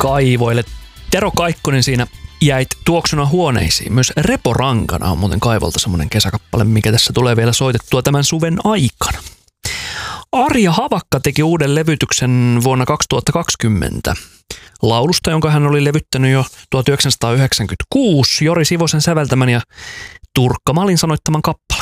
kaivoille. Tero Kaikkonen siinä jäit tuoksuna huoneisiin. Myös Repo Rankana on muuten Kaivolta semmoinen kesäkappale, mikä tässä tulee vielä soitettua tämän suven aikana. Arja Havakka teki uuden levytyksen vuonna 2020 laulusta, jonka hän oli levyttänyt jo 1996 Jori Sivosen säveltämän ja Turkka Malin sanoittaman kappaleen.